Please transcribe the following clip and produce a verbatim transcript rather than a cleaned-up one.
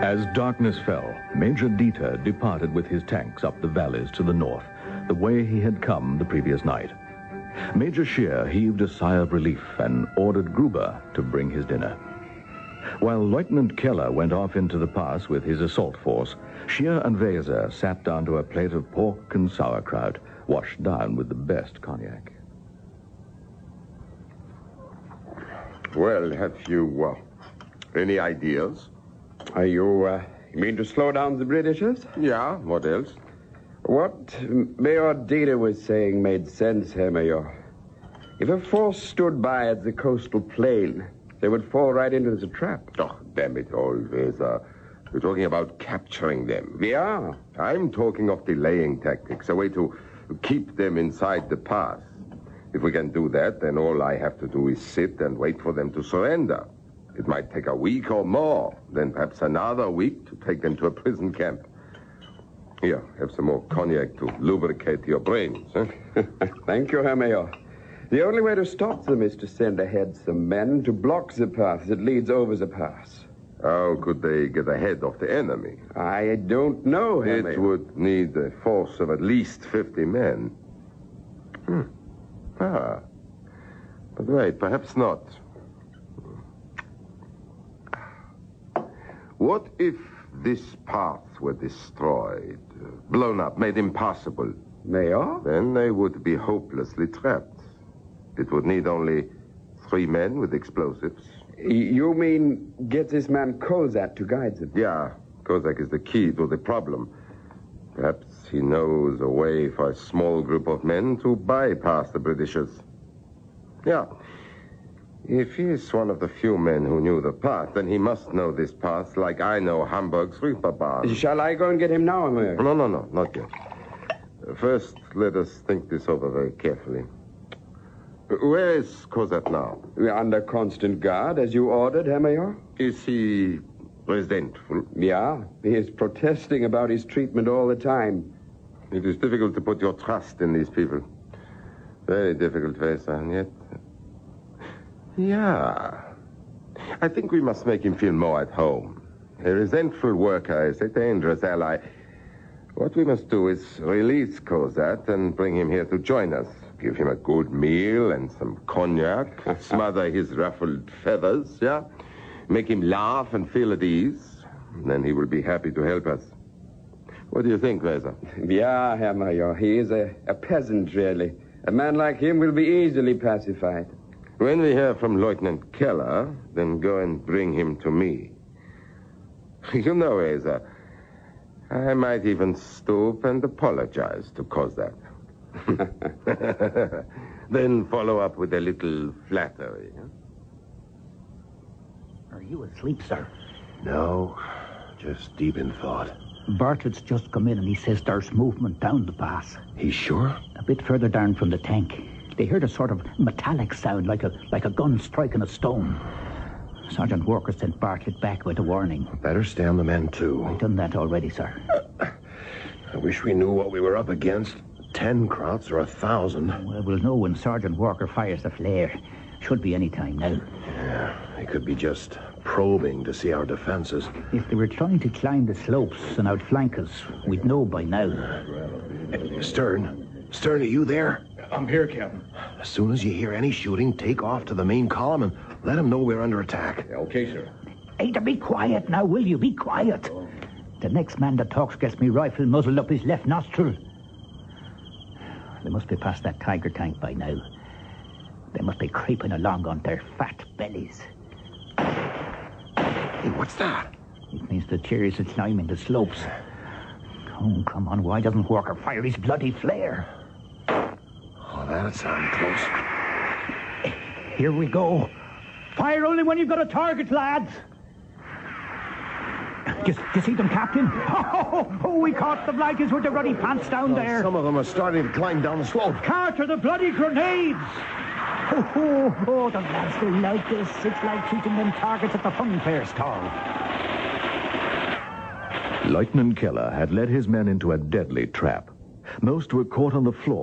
As darkness fell, Major Dieter departed with his tanks up the valleys to the north, the way he had come the previous night. Major Scheer heaved a sigh of relief and ordered Gruber to bring his dinner. While Lieutenant Keller went off into the pass with his assault force, Scheer and Weser sat down to a plate of pork and sauerkraut, washed down with the best cognac. Well, have you uh, any ideas? Are you, uh, you mean to slow down the Britishers? Yeah, what else? What Mayor Dieter was saying made sense, Herr Mayor. If a force stood by at the coastal plain, they would fall right into the trap. Oh, damn it all, Weser. You're talking about capturing them. Yeah. I'm talking of delaying tactics, a way to keep them inside the pass. If we can do that, then all I have to do is sit and wait for them to surrender. It might take a week or more, then perhaps another week to take them to a prison camp. Here, have some more cognac to lubricate your brains. Huh? Thank you, Herr Mayor. The only way to stop them is to send ahead some men to block the path that leads over the pass. How could they get ahead of the enemy? I don't know, Herr It Mayor. would need a force of at least fifty men. Hmm. Ah. But wait, perhaps not. What if this path were destroyed, blown up, made impossible? Mayor? Then they would be hopelessly trapped. It would need only three men with explosives. You mean get this man Kozak to guide them? Yeah, Kozak is the key to the problem. Perhaps he knows a way for a small group of men to bypass the Britishers. Yeah. If he is one of the few men who knew the path, then he must know this path like I know Hamburg's Reeperbahn. Shall I go and get him now, Mayor? No, no, no, not yet. First, let us think this over very carefully. Where is Kozak now? We're under constant guard, as you ordered, Herr Mayor. Is he resentful? Yeah, he is protesting about his treatment all the time. It is difficult to put your trust in these people. Very difficult, Weser, and yet... Yeah. I think we must make him feel more at home. A resentful worker is a dangerous ally. What we must do is release Kozak and bring him here to join us. Give him a good meal and some cognac. Smother his ruffled feathers, yeah? Make him laugh and feel at ease. Then he will be happy to help us. What do you think, Weser? Yeah, Herr Mayor, he is a, a peasant, really. A man like him will be easily pacified. When we hear from Lieutenant Keller, then go and bring him to me. You know, Weser, I might even stoop and apologize to Kozak. Then follow up with a little flattery. Huh? Are you asleep, sir? No, just deep in thought. Bartlett's just come in and he says there's movement down the pass. He's sure? A bit further down from the tank. They heard a sort of metallic sound, like a like a gun striking a stone. Sergeant Walker sent Bartlett back with a warning. Better stay on the men, too. I've done that already, sir. I wish we knew what we were up against. Ten Krauts or a thousand. Well, we'll know when Sergeant Walker fires the flare. Should be any time now. Yeah, they could be just probing to see our defenses. If they were trying to climb the slopes and outflank us, we'd know by now. Hey, Stern, Stern, are you there? I'm here, Captain. As soon as you hear any shooting, take off to the main column and let them know we're under attack. Okay, sir. Hey, to be quiet now, will you? Be quiet. The next man that talks gets me rifle muzzled up his left nostril. They must be past that Tiger tank by now. They must be creeping along on their fat bellies. Hey, what's that? It means the chariots are climbing the slopes. Oh, come on, why doesn't Walker fire his bloody flare? Oh, that sounded close. Here we go. Fire only when you've got a target, lads. Do you, do you see them, Captain? Oh, oh, we caught the blankets with the ruddy pants down there. Some of them are starting to climb down the slope. Carter, the bloody grenades! Oh, oh, oh, the lads will like this. It's like shooting them targets at the fun fair stall. Lieutenant Keller had led his men into a deadly trap. Most were caught on the floor.